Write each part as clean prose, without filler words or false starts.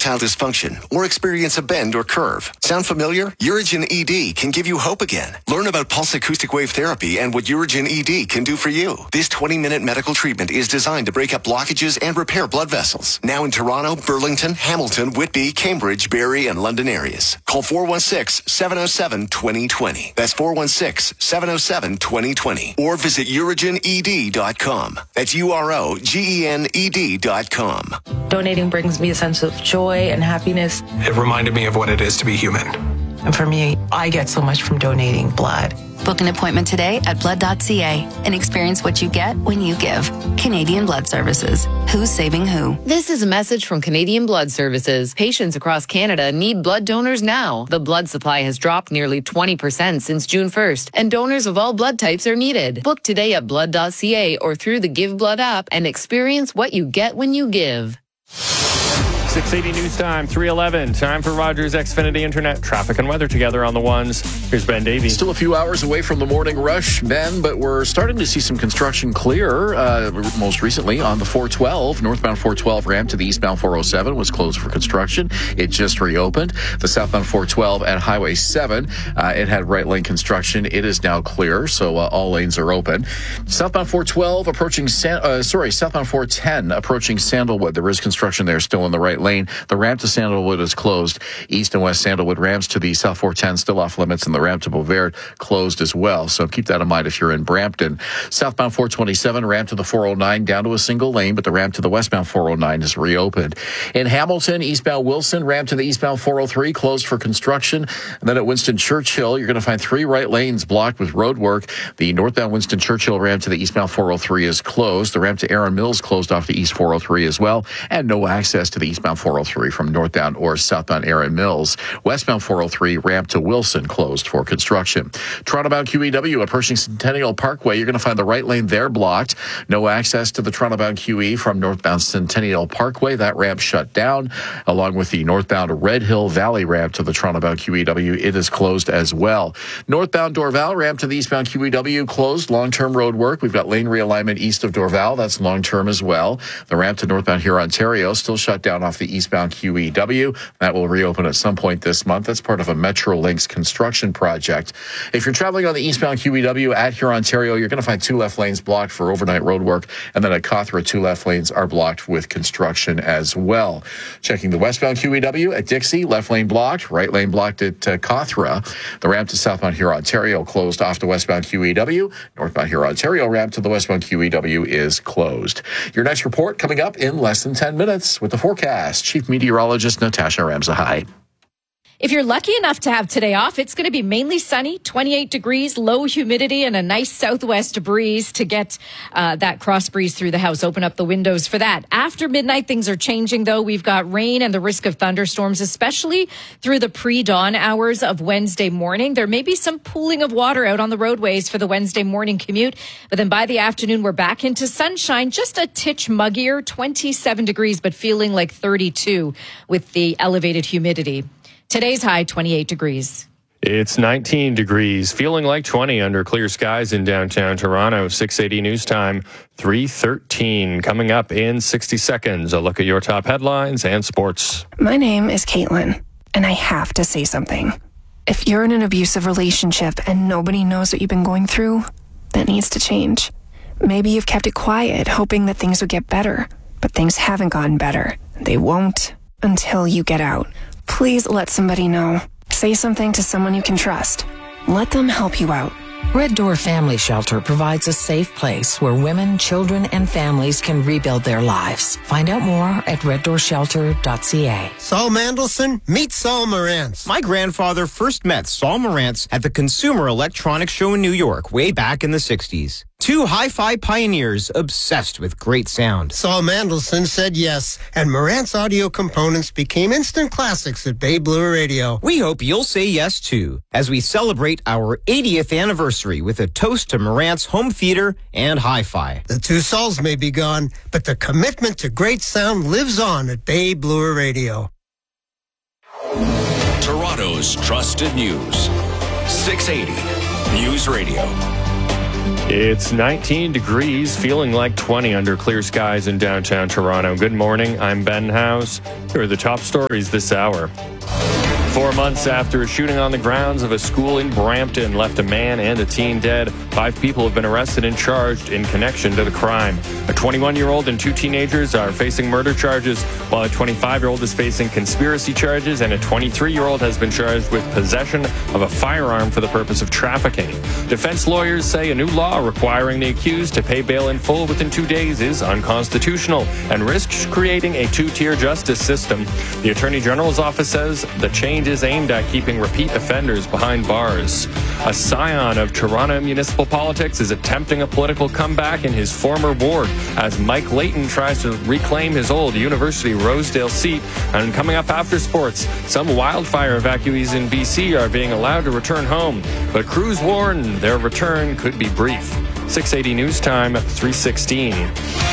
erectile dysfunction or experience a bend or curve. Sound familiar? Urigen ED can give you hope again. Learn about pulse acoustic wave therapy and what Urigen ED can do for you. This 20-minute medical treatment is designed to break up blockages and repair blood vessels. Now in Toronto, Burlington, Hamilton, Whitby, Cambridge, Barrie, and London areas. Call 416-707-2020. That's 416-707-2020. Or visit UrigenED.com. That's UROGENED.com. Donating brings me a sense of joy and happiness. It reminded me of what it is to be human. And for me, I get so much from donating blood. Book an appointment today at blood.ca and experience what you get when you give. Canadian Blood Services. Who's saving who? This is a message from Canadian Blood Services. Patients across Canada need blood donors now. The blood supply has dropped nearly 20% since June 1st, and donors of all blood types are needed. Book today at blood.ca or through the Give Blood app and experience what you get when you give. 680 News Time, 3:11. Time for Rogers Xfinity Internet. Traffic and weather together on the ones. Here's Ben Davey. Still a few hours away from the morning rush, Ben, but we're starting to see some construction clear. Most recently on the 412, northbound 412 ramp to the eastbound 407 was closed for construction. It just reopened. The southbound 412 at Highway 7, it had right lane construction. It is now clear, so all lanes are open. Southbound 412 approaching, southbound 410 approaching Sandalwood. There is construction there still in the right lane. The ramp to Sandalwood is closed. East and west Sandalwood ramps to the South 410 still off limits, and the ramp to Beauvert closed as well. So keep that in mind if you're in Brampton. Southbound 427 ramp to the 409 down to a single lane, but the ramp to the westbound 409 is reopened. In Hamilton, eastbound Wilson ramp to the eastbound 403 closed for construction. And then at Winston Churchill, you're going to find 3 right lanes blocked with road work. The northbound Winston Churchill ramp to the eastbound 403 is closed. The ramp to Aaron Mills closed off the east 403 as well, and no access to the eastbound 403 from northbound or southbound Aaron Mills. Westbound 403 ramp to Wilson closed for construction. Toronto-bound QEW approaching Centennial Parkway. You're going to find the right lane there blocked. No access to the Toronto-bound QE from northbound Centennial Parkway. That ramp shut down, along with the northbound Red Hill Valley ramp to the Toronto-bound QEW. It is closed as well. Northbound Dorval ramp to the eastbound QEW closed. Long-term road work. We've got lane realignment east of Dorval. That's long-term as well. The ramp to northbound Hurontario still shut down off the eastbound QEW. That will reopen at some point this month. That's part of a Metrolinx construction project. If you're traveling on the eastbound QEW at Hurontario, you're going to find 2 left lanes blocked for overnight road work. And then at Cawthra, 2 left lanes are blocked with construction as well. Checking the westbound QEW at Dixie, left lane blocked, right lane blocked at Cawthra. The ramp to southbound Hurontario closed off the westbound QEW. Northbound Hurontario ramp to the westbound QEW is closed. Your next report coming up in less than 10 minutes with the forecast. Chief Meteorologist Natasha Ramzahai. If you're lucky enough to have today off, it's going to be mainly sunny, 28 degrees, low humidity, and a nice southwest breeze to get that cross breeze through the house. Open up the windows for that. After midnight, things are changing, though. We've got rain and the risk of thunderstorms, especially through the pre-dawn hours of Wednesday morning. There may be some pooling of water out on the roadways for the Wednesday morning commute. But then by the afternoon, we're back into sunshine, just a titch muggier, 27 degrees, but feeling like 32 with the elevated humidity. Today's high, 28 degrees. It's 19 degrees, feeling like 20 under clear skies in downtown Toronto. 680 News Time, 3:13. Coming up in 60 seconds, a look at your top headlines and sports. My name is Caitlin, and I have to say something. If you're in an abusive relationship and nobody knows what you've been going through, that needs to change. Maybe you've kept it quiet, hoping that things would get better, but things haven't gotten better. They won't until you get out. Please let somebody know. Say something to someone you can trust. Let them help you out. Red Door Family Shelter provides a safe place where women, children, and families can rebuild their lives. Find out more at reddoorshelter.ca. Saul Mandelson, meet Saul Marantz. My grandfather first met Saul Marantz at the Consumer Electronics Show in New York way back in the 60s. 2 hi-fi pioneers obsessed with great sound. Saul Mandelson said yes, and Marantz audio components became instant classics at Bay Blue Radio. We hope you'll say yes, too, as we celebrate our 80th anniversary with a toast to Marantz home theater and hi-fi. The 2 Sauls may be gone, but the commitment to great sound lives on at Bay Blue Radio. Toronto's trusted news. 680 News Radio. It's 19 degrees, feeling like 20 under clear skies in downtown Toronto. Good morning, I'm Ben House. Here are the top stories this hour. 4 months after a shooting on the grounds of a school in Brampton left a man and a teen dead, 5 people have been arrested and charged in connection to the crime. A 21-year-old and 2 teenagers are facing murder charges, while a 25-year-old is facing conspiracy charges, and a 23-year-old has been charged with possession of a firearm for the purpose of trafficking. Defense lawyers say a new law requiring the accused to pay bail in full within 2 days is unconstitutional and risks creating a 2-tier justice system. The Attorney General's office says the change is aimed at keeping repeat offenders behind bars. A scion of Toronto municipal politics is attempting a political comeback in his former ward as Mike Layton tries to reclaim his old University Rosedale seat. And coming up after sports, some wildfire evacuees in BC are being allowed to return home, but crews warn their return could be brief. 680 News Time, 3:16.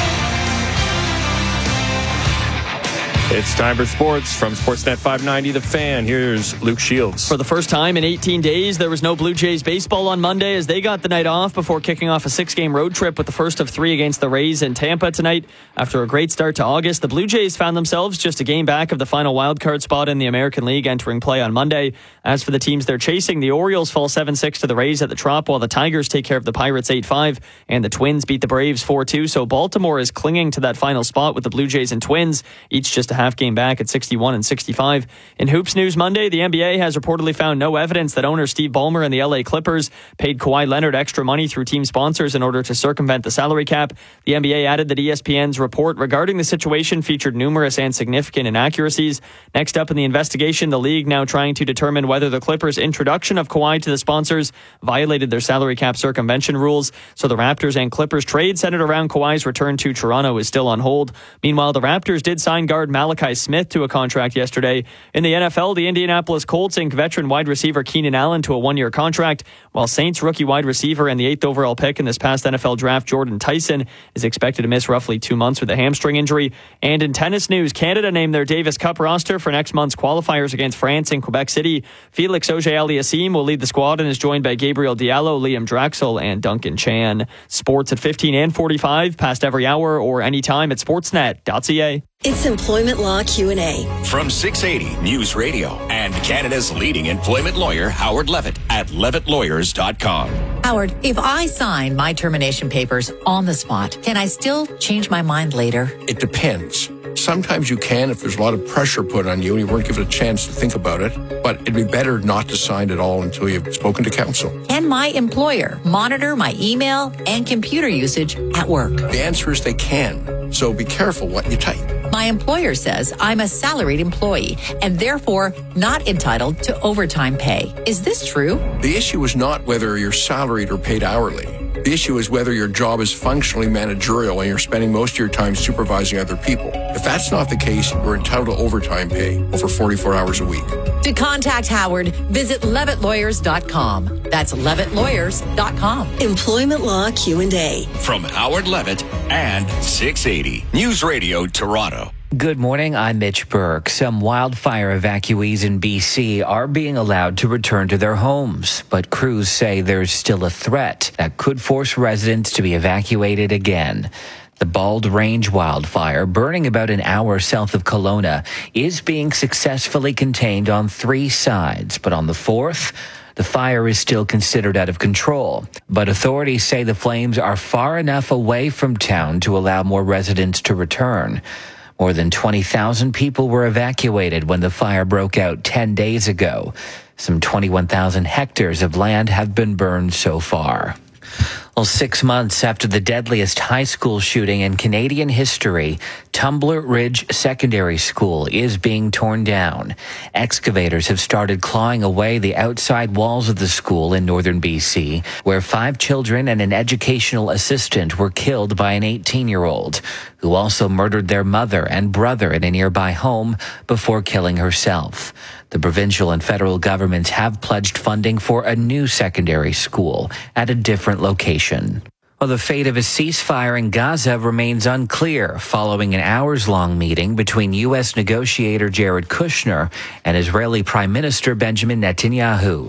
It's time for sports from Sportsnet 590, The Fan. Here's Luke Shields. For the first time in 18 days, there was no Blue Jays baseball on Monday as they got the night off before kicking off a 6-game road trip with the first of 3 against the Rays in Tampa tonight. After a great start to August, the Blue Jays found themselves just a game back of the final wildcard spot in the American League entering play on Monday. As for the teams they're chasing, the Orioles fall 7-6 to the Rays at the Trop, while the Tigers take care of the Pirates 8-5, and the Twins beat the Braves 4-2. So Baltimore is clinging to that final spot with the Blue Jays and Twins, each just a half game back at 61 and 65. In Hoops news Monday, the NBA has reportedly found no evidence that owner Steve Ballmer and the LA Clippers paid Kawhi Leonard extra money through team sponsors in order to circumvent the salary cap. The NBA added that ESPN's report regarding the situation featured numerous and significant inaccuracies. Next up in the investigation, the league now trying to determine whether the Clippers' introduction of Kawhi to the sponsors violated their salary cap circumvention rules. So the Raptors and Clippers trade centered around Kawhi's return to Toronto is still on hold. Meanwhile, the Raptors did sign guard Malachi Smith to a contract yesterday. In the NFL, the Indianapolis Colts inked veteran wide receiver Keenan Allen to a 1-year contract, while Saints rookie wide receiver and the 8th overall pick in this past NFL draft, Jordan Tyson, is expected to miss roughly 2 months with a hamstring injury. And in tennis news, Canada named their Davis Cup roster for next month's qualifiers against France in Quebec City. Felix Auger-Aliassime will lead the squad and is joined by Gabriel Diallo, Liam Draxel, and Duncan Chan. Sports at 15 and 45, past every hour or anytime at sportsnet.ca. It's Employment Law Q&A. From 680 News Radio and Canada's leading employment lawyer, Howard Levitt, at levittlawyers.com. Howard, if I sign my termination papers on the spot, can I still change my mind later? It depends. Sometimes you can if there's a lot of pressure put on you and you weren't given a chance to think about it, but it'd be better not to sign at all until you've spoken to counsel. Can my employer monitor my email and computer usage at work? The answer is they can, so be careful what you type. My employer says I'm a salaried employee and therefore not entitled to overtime pay. Is this true? The issue is not whether you're salaried or paid hourly. The issue is whether your job is functionally managerial and you're spending most of your time supervising other people. If that's not the case, you're entitled to overtime pay over 44 hours a week. To contact Howard, visit levittlawyers.com. That's levittlawyers.com. Employment Law Q&A. From Howard Levitt and 680 News Radio Toronto. Good morning, I'm Mitch Burke. Some wildfire evacuees in BC are being allowed to return to their homes, but crews say there's still a threat that could force residents to be evacuated again. The Bald Range wildfire, burning about an hour south of Kelowna, is being successfully contained on 3 sides, but on the 4th, the fire is still considered out of control. But authorities say the flames are far enough away from town to allow more residents to return. More than 20,000 people were evacuated when the fire broke out 10 days ago. Some 21,000 hectares of land have been burned so far. Well, 6 months after the deadliest high school shooting in Canadian history, Tumbler Ridge Secondary School is being torn down. Excavators have started clawing away the outside walls of the school in northern BC, where 5 children and an educational assistant were killed by an 18-year-old, who also murdered their mother and brother in a nearby home before killing herself. The provincial and federal governments have pledged funding for a new secondary school at a different location. Well, the fate of a ceasefire in Gaza remains unclear following an hours-long meeting between U.S. negotiator Jared Kushner and Israeli Prime Minister Benjamin Netanyahu.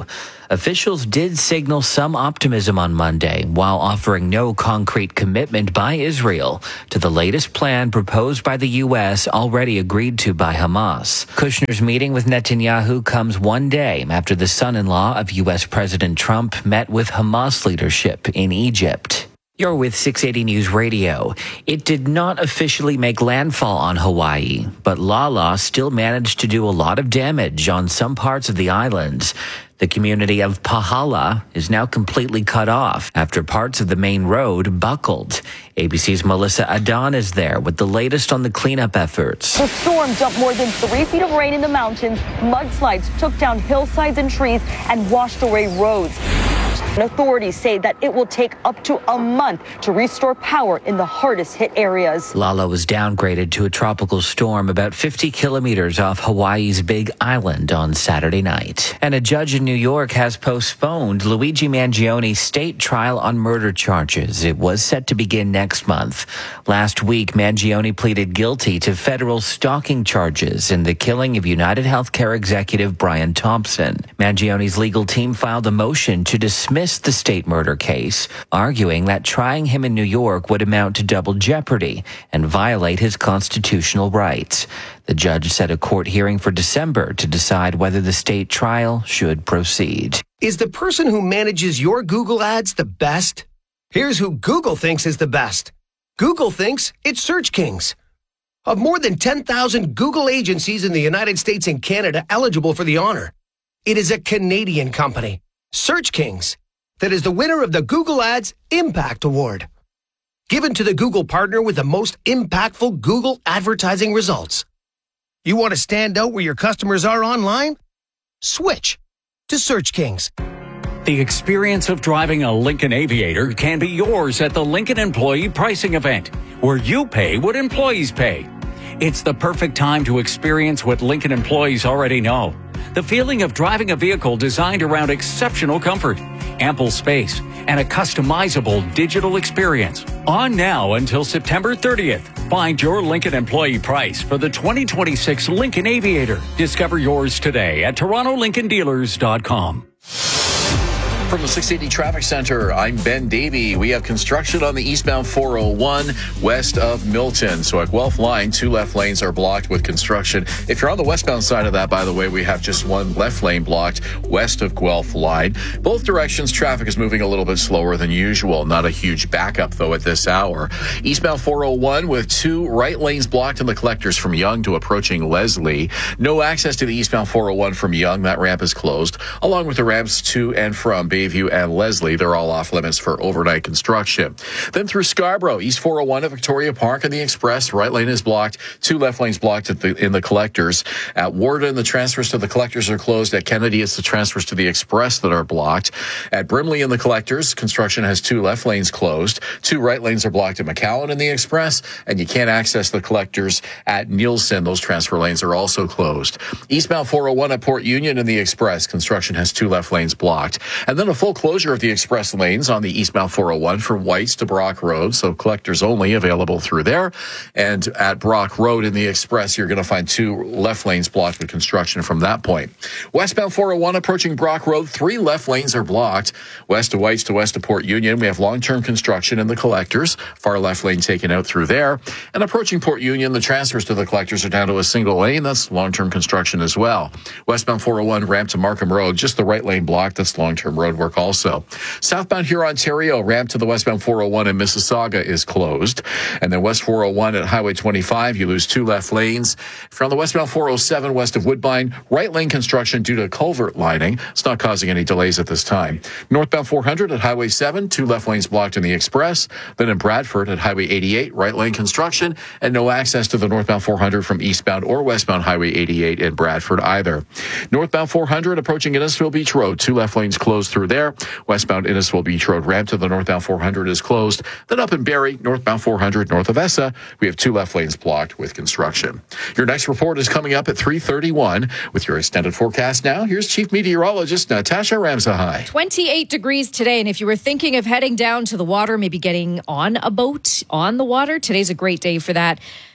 Officials did signal some optimism on Monday, while offering no concrete commitment by Israel to the latest plan proposed by the U.S. already agreed to by Hamas. Kushner's meeting with Netanyahu comes one day after the son-in-law of U.S. President Trump met with Hamas leadership in Egypt. You're with 680 News Radio. It did not officially make landfall on Hawaii, but Lala still managed to do a lot of damage on some parts of the islands. The community of Pahala is now completely cut off after parts of the main road buckled. ABC's Melissa Adon is there with the latest on the cleanup efforts. The storm dumped more than 3 feet of rain in the mountains. Mudslides took down hillsides and trees and washed away roads. Authorities say that it will take up to a month to restore power in the hardest hit areas. Lala was downgraded to a tropical storm about 50 kilometers off Hawaii's Big Island on Saturday night. And a judge in New York has postponed Luigi Mangione's state trial on murder charges. It was set to begin next month. Last week, Mangione pleaded guilty to federal stalking charges in the killing of United Healthcare executive Brian Thompson. Mangione's legal team filed a motion to dismiss the state murder case, arguing that trying him in New York would amount to double jeopardy and violate his constitutional rights. The judge set a court hearing for December to decide whether the state trial should proceed. Is the person who manages your Google ads the best? Here's who Google thinks is the best. Google thinks it's Search Kings. Of more than 10,000 Google agencies in the United States and Canada eligible for the honor, it is a Canadian company, Search Kings, that is the winner of the Google Ads Impact Award, given to the Google partner with the most impactful Google advertising results. You want to stand out where your customers are online? Switch to Search Kings. The experience of driving a Lincoln Aviator can be yours at the Lincoln Employee Pricing Event, where you pay what employees pay. It's the perfect time to experience what Lincoln employees already know. The feeling of driving a vehicle designed around exceptional comfort, ample space, and a customizable digital experience. On now until September 30th. Find your Lincoln employee price for the 2026 Lincoln Aviator. Discover yours today at TorontoLincolnDealers.com. From the 680 Traffic Center, I'm Ben Davey. We have construction on the eastbound 401 west of Milton. So at Guelph Line, 2 left lanes are blocked with construction. If you're on the westbound side of that, by the way, we have just 1 left lane blocked west of Guelph Line. Both directions, traffic is moving a little bit slower than usual. Not a huge backup, though, at this hour. Eastbound 401 with 2 right lanes blocked in the collectors from Yonge to approaching Leslie. No access to the eastbound 401 from Yonge. That ramp is closed, along with the ramps to and from Bayview and Leslie. They're all off limits for overnight construction. Then through Scarborough, East 401 at Victoria Park and the Express. Right lane is blocked. 2 left lanes blocked in the collectors. At Warden, the transfers to the collectors are closed. At Kennedy, it's the transfers to the Express that are blocked. At Brimley in the collectors, construction has 2 left lanes closed. 2 right lanes are blocked at McCowan in the Express, and you can't access the collectors at Nielsen. Those transfer lanes are also closed. Eastbound 401 at Port Union in the Express, construction has 2 left lanes blocked. And then a full closure of the express lanes on the eastbound 401 from Whites to Brock Road, so collectors only available through there. And at Brock Road in the express, you're going to find 2 left lanes blocked with construction from that point. Westbound 401 approaching Brock Road, 3 left lanes are blocked. West of Whites to west of Port Union, we have long-term construction in the collectors. Far left lane taken out through there. And approaching Port Union, the transfers to the collectors are down to a single lane. That's long-term construction as well. Westbound 401 ramp to Markham Road, just the right lane blocked. That's long-term road work also. Southbound Huron-Ontario, ramp to the westbound 401 in Mississauga is closed. And then West 401 at Highway 25, you lose 2 left lanes. From the westbound 407 west of Woodbine, right lane construction due to culvert lining. It's not causing any delays at this time. Northbound 400 at Highway 7, 2 left lanes blocked in the Express. Then in Bradford at Highway 88, right lane construction and no access to the northbound 400 from eastbound or westbound Highway 88 in Bradford either. Northbound 400 approaching Innisfil Beach Road, 2 left lanes closed through there. Westbound Innisfil Beach Road ramp to the northbound 400 is closed. Then up in Barrie, northbound 400 north of Essa, we have 2 left lanes blocked with construction. Your next report is coming up at 3:31. With your extended forecast now, here's Chief Meteorologist Natasha Ramsahai. 28 degrees today, and if you were thinking of heading down to the water, maybe getting on a boat on the water, today's a great day for that.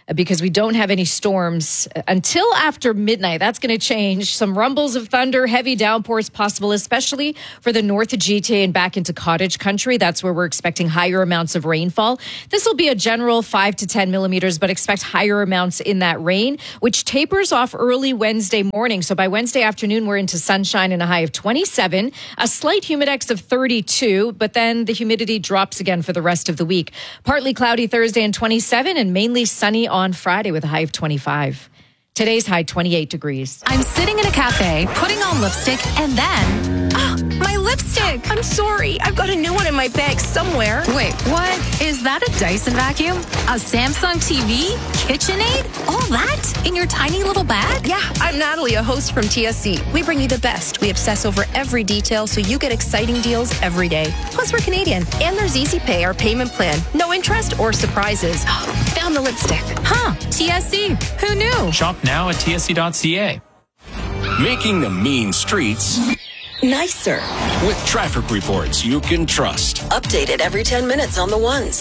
because we don't have any storms until after midnight. That's going to change. Some rumbles of thunder, heavy downpours possible, especially for the north of GTA and back into cottage country. That's where we're expecting higher amounts of rainfall. This will be a general 5 to 10 millimeters, but expect higher amounts in that rain, which tapers off early Wednesday morning. So by Wednesday afternoon, we're into sunshine and a high of 27, a slight humidex of 32, but then the humidity drops again for the rest of the week. Partly cloudy Thursday and 27, and mainly sunny on Friday with a high of 25. Today's high, 28 degrees. I'm sitting in a cafe, putting on lipstick, and then... my lipstick! I'm sorry. I've got a new one in my bag somewhere. Wait, what? Is that a Dyson vacuum? A Samsung TV? KitchenAid? All that? In your tiny little bag? Yeah, I'm Natalie, a host from TSC. We bring you the best. We obsess over every detail so you get exciting deals every day. Plus, we're Canadian. And there's Easy Pay, our payment plan. No interest or surprises. Found the lipstick. Huh, TSC. Who knew? Shop now at tsc.ca. Making the mean streets nicer with traffic reports you can trust. Updated every 10 minutes on the ones.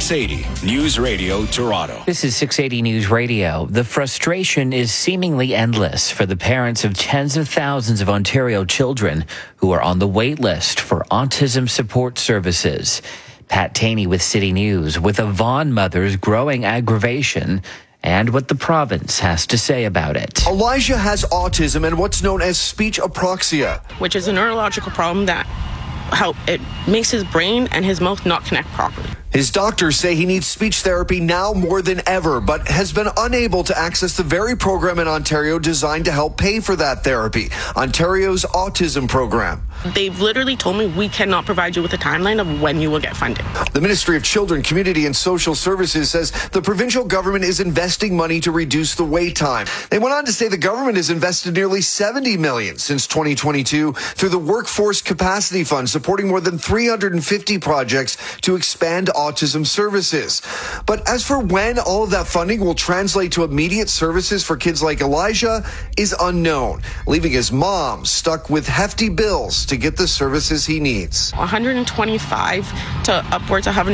680 News Radio Toronto. This is 680 News Radio. The frustration is seemingly endless for the parents of tens of thousands of Ontario children who are on the wait list for autism support services. Pat Taney with City News with a Vaughan mother's growing aggravation and what the province has to say about it. Elijah has autism and what's known as speech apraxia, which is a neurological problem that how it makes his brain and his mouth not connect properly. His doctors say he needs speech therapy now more than ever, but has been unable to access the very program in Ontario designed to help pay for that therapy, Ontario's autism program. They've literally told me we cannot provide you with a timeline of when you will get funded. The Ministry of Children, Community and Social Services says the provincial government is investing money to reduce the wait time. They went on to say the government has invested nearly $70 million since 2022 through the Workforce Capacity Fund, supporting more than 350 projects to expand autism services. But as for when all of that funding will translate to immediate services for kids like Elijah is unknown, leaving his mom stuck with hefty bills to get the services he needs. $125 to upwards of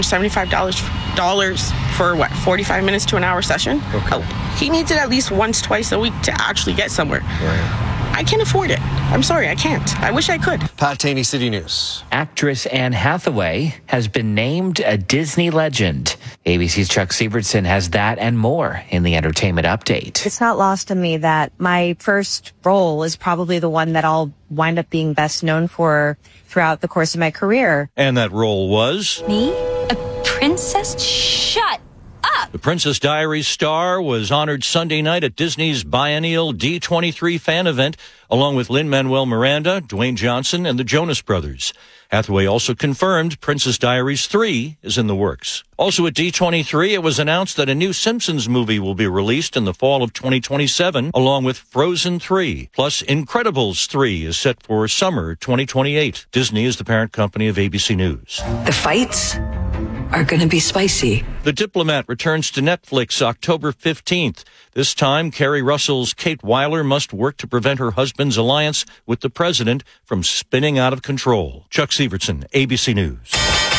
$175 for what, 45 minutes to an hour session? Okay. He needs it at least once, twice a week to actually get somewhere. Right. I can't afford it. I'm sorry, I can't. I wish I could. Pat Taney, City News. Actress Anne Hathaway has been named a Disney legend. ABC's Chuck Sievertson has that and more in the entertainment update. It's not lost on me that my first role is probably the one that I'll wind up being best known for throughout the course of my career. And that role was? Me? A princess? Shut up! The Princess Diaries star was honored Sunday night at Disney's biennial D23 fan event, along with Lin-Manuel Miranda, Dwayne Johnson, and the Jonas Brothers. Hathaway also confirmed Princess Diaries 3 is in the works. Also at D23, it was announced that a new Simpsons movie will be released in the fall of 2027, along with Frozen 3. Plus, Incredibles 3 is set for summer 2028. Disney is the parent company of ABC News. The fights are going to be spicy. The Diplomat returns to Netflix October 15th. This time, Kerry Russell's Kate Weiler must work to prevent her husband's alliance with the president from spinning out of control. Chuck Sievertson, ABC News.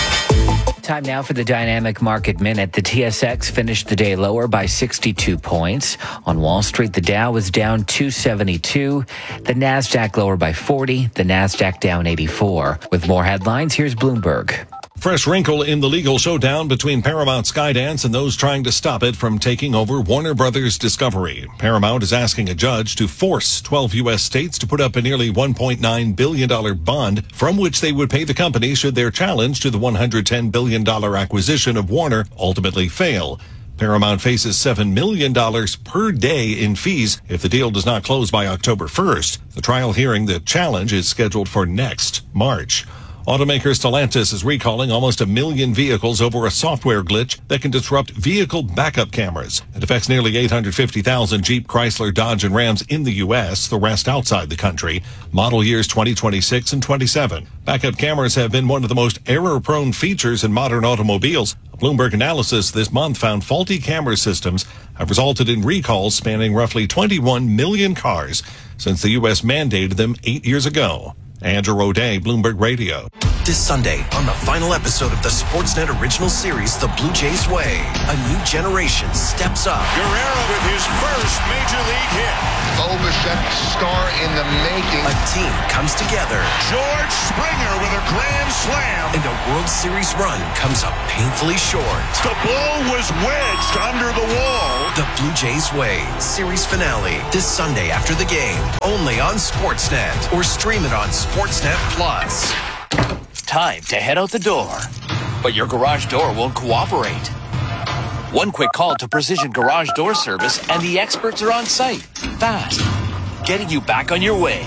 Time now for the Dynamic Market Minute. The TSX finished the day lower by 62 points. On Wall Street, the Dow was down 272. The NASDAQ lower by 40. The NASDAQ down 84. With more headlines, here's Bloomberg. Fresh wrinkle in the legal showdown between Paramount Skydance and those trying to stop it from taking over Warner Brothers Discovery. Paramount is asking a judge to force 12 U.S. states to put up a nearly $1.9 billion bond from which they would pay the company should their challenge to the $110 billion acquisition of Warner ultimately fail. Paramount faces $7 million per day in fees if the deal does not close by October 1st. The trial hearing the challenge is scheduled for next March. Automaker Stellantis is recalling almost 1 million vehicles over a software glitch that can disrupt vehicle backup cameras. It affects nearly 850,000 Jeep, Chrysler, Dodge, and Rams in the U.S., the rest outside the country. Model years 2026 and 27. Backup cameras have been one of the most error-prone features in modern automobiles. A Bloomberg analysis this month found faulty camera systems have resulted in recalls spanning roughly 21 million cars since the U.S. mandated them 8 years ago. Andrew O'Day, Bloomberg Radio. this Sunday on the final episode of the Sportsnet original series, The Blue Jays Way. A new generation steps up. Guerrero with his first major league hit. Bo Bichette, star in the making. A team comes together. George Springer with a grand slam. And a World Series run comes up painfully short. The ball was wedged under the wall. The Blue Jays Way series finale this Sunday after the game. Only on Sportsnet or stream it on Sportsnet Plus. Time to head out the door. But your garage door won't cooperate. One quick call to Precision Garage Door Service and the experts are on site. Fast. Getting you back on your way.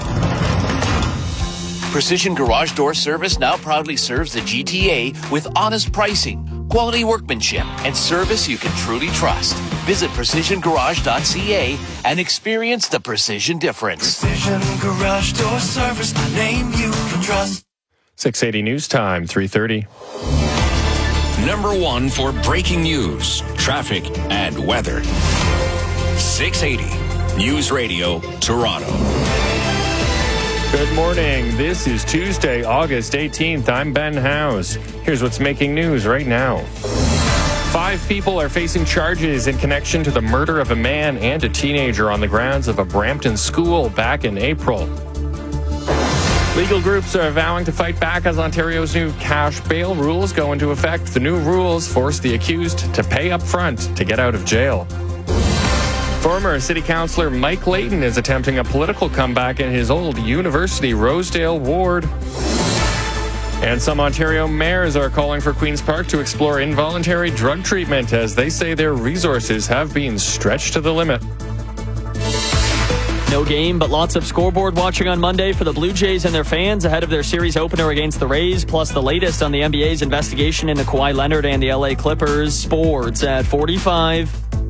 Precision Garage Door Service now proudly serves the GTA with honest pricing, quality workmanship, and service you can truly trust. Visit precisiongarage.ca and experience the precision difference. Precision Garage Door Service, a name you can trust. 680 News Time, 3:30. Number one for breaking news, traffic, and weather. 680 News Radio, Toronto. Good morning. This is Tuesday, August 18th. I'm Ben Howes. Here's what's making news right now. 5 people are facing charges in connection to the murder of a man and a teenager on the grounds of a Brampton school back in April. Legal groups are vowing to fight back as Ontario's new cash bail rules go into effect. The new rules force the accused to pay up front to get out of jail. Former City Councillor Mike Layton is attempting a political comeback in his old University Rosedale ward. And some Ontario mayors are calling for Queen's Park to explore involuntary drug treatment as they say their resources have been stretched to the limit. No game, but lots of scoreboard watching on Monday for the Blue Jays and their fans ahead of their series opener against the Rays, plus the latest on the NBA's investigation into Kawhi Leonard and the LA Clippers. Sports at 45.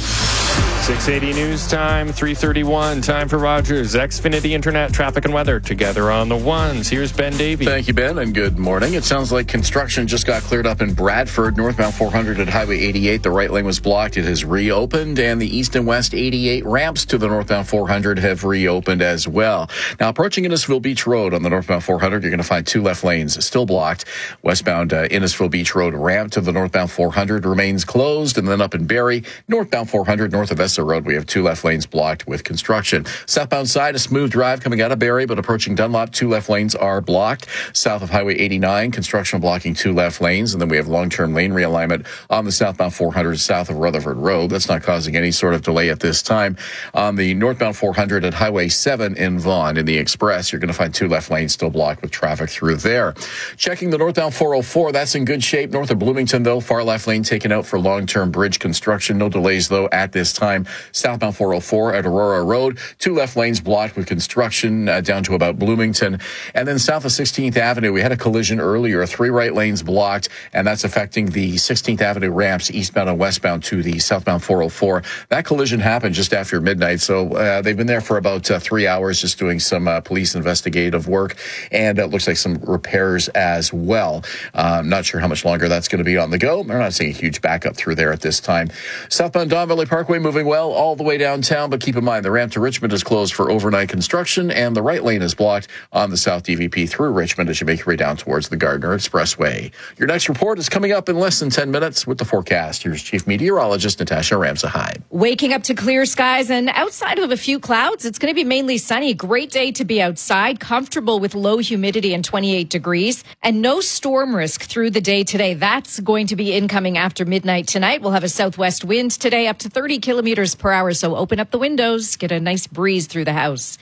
680 News Time, 3:31. Time for Rogers Xfinity Internet traffic and weather together on the ones. Here's Ben Davey. Thank you, Ben, and good morning. It sounds like construction just got cleared up in Bradford, northbound 400 at Highway 88. The right lane was blocked. It has reopened, and the east and west 88 ramps to the northbound 400 have reopened as well. Now, approaching Innisfil Beach Road on the northbound 400, you're going to find 2 left lanes still blocked. Westbound Innisfil Beach Road ramp to the northbound 400 remains closed, and then up in Barrie, northbound 400 north of Road, we have 2 left lanes blocked with construction. Southbound side, a smooth drive coming out of Barrie, but approaching Dunlop, 2 left lanes are blocked. South of Highway 89, construction blocking 2 left lanes, and then we have long-term lane realignment on the southbound 400 south of Rutherford Road. That's not causing any sort of delay at this time. On the northbound 400 at Highway 7 in Vaughan, in the Express, you're going to find 2 left lanes still blocked with traffic through there. Checking the northbound 404, that's in good shape. North of Bloomington, though, far left lane taken out for long-term bridge construction. No delays, though, at this time. Southbound 404 at Aurora Road, 2 left lanes blocked with construction down to about Bloomington. And then south of 16th Avenue, we had a collision earlier, 3 right lanes blocked, and that's affecting the 16th Avenue ramps eastbound and westbound to the southbound 404. That collision happened just after midnight, so they've been there for about 3 hours just doing some police investigative work, and it looks like some repairs as well. Not sure how much longer that's going to be on the go. We're not seeing a huge backup through there at this time. Southbound Don Valley Parkway moving well all the way downtown, but keep in mind the ramp to Richmond is closed for overnight construction, and the right lane is blocked on the South DVP through Richmond as you make your way down towards the Gardner Expressway. Your next report is coming up in less than 10 minutes with the forecast. Here's Chief Meteorologist Natasha Ramsahide. Waking up to clear skies and outside of a few clouds, it's going to be mainly sunny. Great day to be outside, comfortable with low humidity and 28 degrees, and no storm risk through the day today. That's going to be incoming after midnight tonight. We'll have a southwest wind today up to 30 kilometers per hour, so open up the windows, get a nice breeze through the house.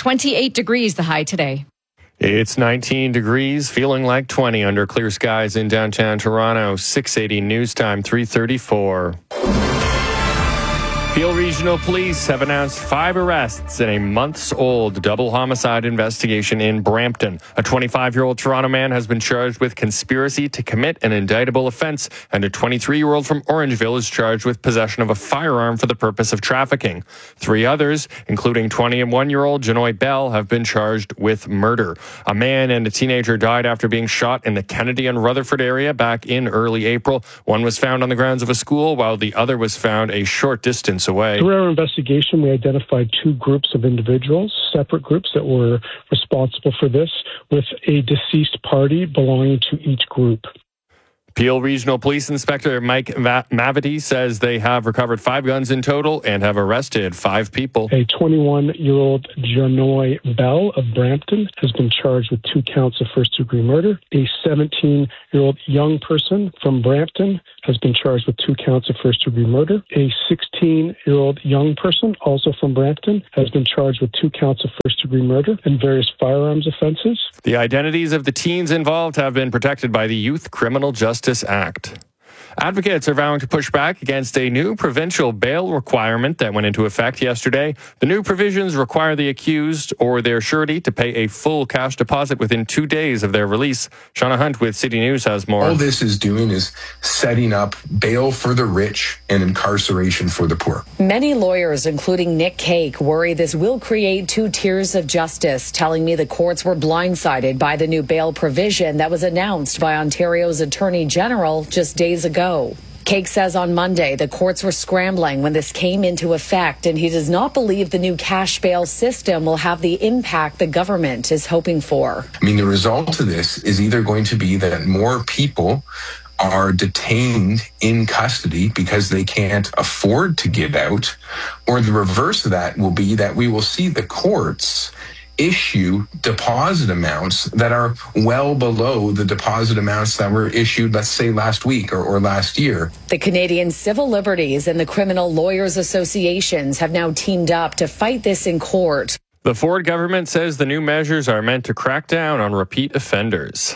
28 degrees the high today. It's 19 degrees, feeling like 20 under clear skies in downtown Toronto. 680 News Time, 3:34. Peel Regional Police have announced 5 arrests in a months-old double homicide investigation in Brampton. A 25-year-old Toronto man has been charged with conspiracy to commit an indictable offense, and a 23-year-old from Orangeville is charged with possession of a firearm for the purpose of trafficking. 3 others, including 21-year-old Janoy Bell, have been charged with murder. A man and a teenager died after being shot in the Kennedy and Rutherford area back in early April. One was found on the grounds of a school, while the other was found a short distance moments away. Through our investigation, we identified 2 groups of individuals, separate groups that were responsible for this, with a deceased party belonging to each group. Peel Regional Police Inspector Mike Mavity says they have recovered 5 guns in total and have arrested 5 people. A 21-year-old Janoy Bell of Brampton has been charged with 2 counts of first-degree murder. A 17-year-old young person from Brampton has been charged with 2 counts of first-degree murder. A 16-year-old young person, also from Brampton, has been charged with 2 counts of first-degree murder and various firearms offenses. The identities of the teens involved have been protected by the Youth Criminal Justice Act. Advocates are vowing to push back against a new provincial bail requirement that went into effect yesterday. The new provisions require the accused or their surety to pay a full cash deposit within 2 days of their release. Shauna Hunt with City News has more. All this is doing is setting up bail for the rich and incarceration for the poor. Many lawyers, including Nick Cake, worry this will create 2 tiers of justice, telling me the courts were blindsided by the new bail provision that was announced by Ontario's Attorney General just days ago. Cake says on Monday the courts were scrambling when this came into effect, and he does not believe the new cash bail system will have the impact the government is hoping for. I mean, the result of this is either going to be that more people are detained in custody because they can't afford to get out, or the reverse of that will be that we will see the courts issue deposit amounts that are well below the deposit amounts that were issued, let's say, last week or last year. The Canadian Civil Liberties and the Criminal Lawyers Associations have now teamed up to fight this in court. The Ford government says the new measures are meant to crack down on repeat offenders.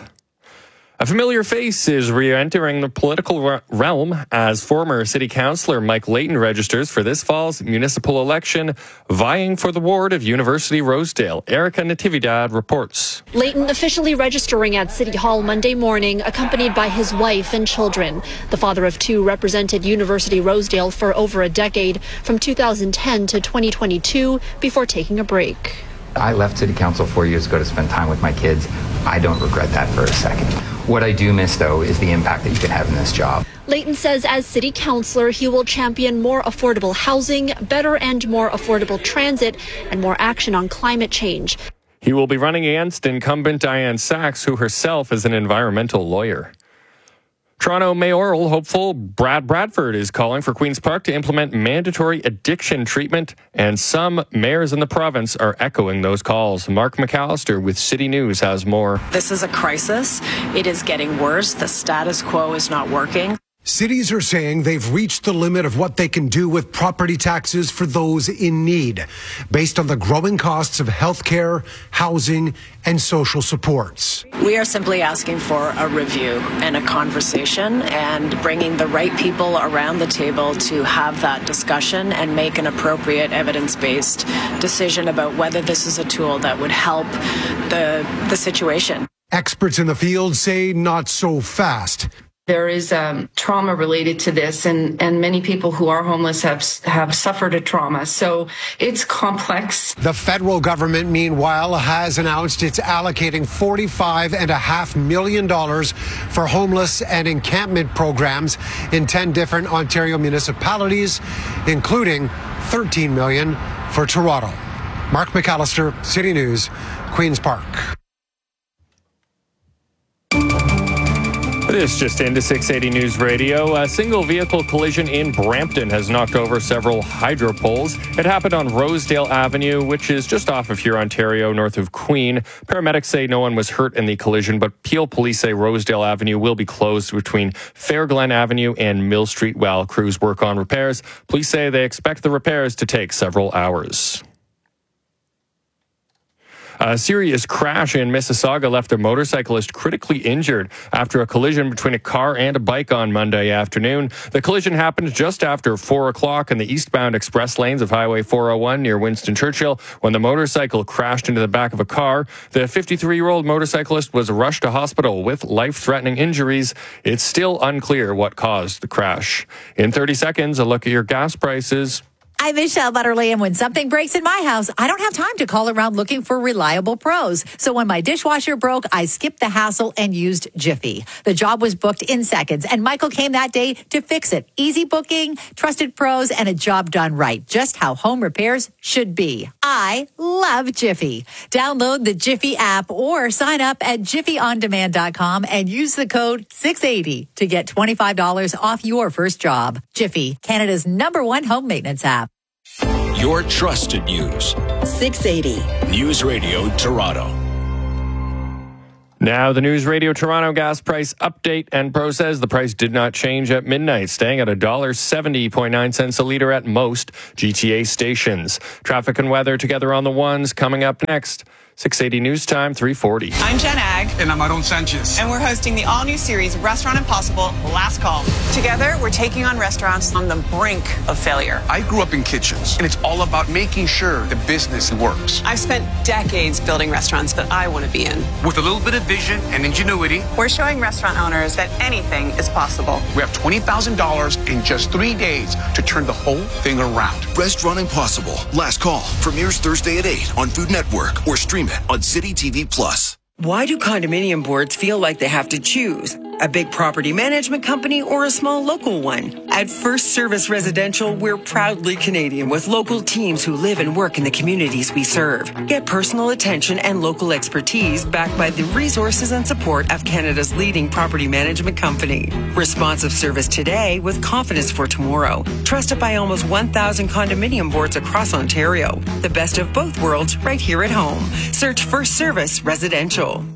A familiar face is re-entering the political realm as former city councillor Mike Layton registers for this fall's municipal election, vying for the ward of University Rosedale. Erica Natividad reports. Layton officially registering at City Hall Monday morning, accompanied by his wife and children. The father of 2 represented University Rosedale for over a decade, from 2010 to 2022, before taking a break. I left City Council 4 years ago to spend time with my kids. I don't regret that for a second. What I do miss, though, is the impact that you can have in this job. Layton says as city councillor, he will champion more affordable housing, better and more affordable transit, and more action on climate change. He will be running against incumbent Diane Sachs, who herself is an environmental lawyer. Toronto mayoral hopeful Brad Bradford is calling for Queen's Park to implement mandatory addiction treatment, and some mayors in the province are echoing those calls. Mark McAllister with City News has more. This is a crisis. It is getting worse. The status quo is not working. Cities are saying they've reached the limit of what they can do with property taxes for those in need, based on the growing costs of healthcare, housing, and social supports. We are simply asking for a review and a conversation and bringing the right people around the table to have that discussion and make an appropriate evidence-based decision about whether this is a tool that would help the situation. Experts in the field say not so fast. There is trauma related to this, and many people who are homeless have suffered a trauma. So it's complex. The federal government, meanwhile, has announced it's allocating $45.5 million for homeless and encampment programs in 10 different Ontario municipalities, including $13 million for Toronto. Mark McAllister, City News, Queen's Park. This just into 680 News Radio. A single vehicle collision in Brampton has knocked over several hydro poles. It happened on Rosedale Avenue, which is just off of here, Ontario, north of Queen. Paramedics say no one was hurt in the collision, but Peel police say Rosedale Avenue will be closed between Fairglen Avenue and Mill Street while crews work on repairs. Police say they expect the repairs to take several hours. A serious crash in Mississauga left a motorcyclist critically injured after a collision between a car and a bike on Monday afternoon. The collision happened just after 4 o'clock in the eastbound express lanes of Highway 401 near Winston Churchill when the motorcycle crashed into the back of a car. The 53-year-old motorcyclist was rushed to hospital with life-threatening injuries. It's still unclear what caused the crash. In 30 seconds, a look at your gas prices. I'm Michelle Butterly, and when something breaks in my house, I don't have time to call around looking for reliable pros. So when my dishwasher broke, I skipped the hassle and used Jiffy. The job was booked in seconds, and Michael came that day to fix it. Easy booking, trusted pros, and a job done right. Just how home repairs should be. I love Jiffy. Download the Jiffy app or sign up at jiffyondemand.com and use the code 680 to get $25 off your first job. Jiffy, Canada's #1 home maintenance app. Your trusted news. 680. News Radio Toronto. Now, the News Radio Toronto gas price update. Enpro says the price did not change at midnight, staying at $1.70.9 a litre at most GTA stations. Traffic and weather together on the ones coming up next. 680 News Time, 3:40. I'm Jen Ag. And I'm Aaron Sanchez. And we're hosting the all-new series, Restaurant Impossible, Last Call. Together, we're taking on restaurants on the brink of failure. I grew up in kitchens, and it's all about making sure the business works. I've spent decades building restaurants that I want to be in. With a little bit of vision and ingenuity, we're showing restaurant owners that anything is possible. We have $20,000 in just 3 days to turn the whole thing around. Restaurant Impossible, Last Call, premieres Thursday at 8 on Food Network or stream it on City TV Plus. Why do condominium boards feel like they have to choose? A big property management company or a small local one? At First Service Residential, we're proudly Canadian with local teams who live and work in the communities we serve. Get personal attention and local expertise backed by the resources and support of Canada's leading property management company. Responsive service today with confidence for tomorrow. Trusted by almost 1,000 condominium boards across Ontario. The best of both worlds right here at home. Search First Service Residential.